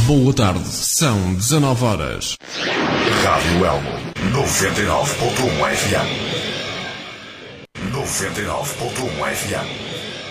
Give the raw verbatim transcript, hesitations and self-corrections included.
Boa tarde, são dezanove horas. Rádio Elmo, noventa e nove ponto um F M. noventa e nove ponto um F M.